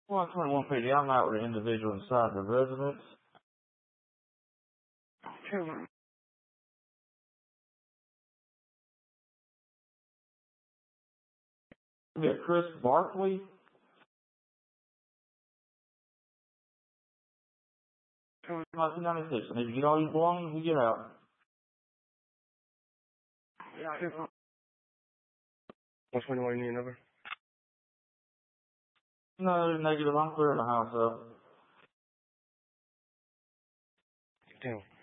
121 PD, I'm out with an individual inside the residence. Yeah, Chris Barkley. 1996. I need to get all your belongings and get out. Yeah. 121, you need a number? No, negative. I'm clearing the house up. Damn.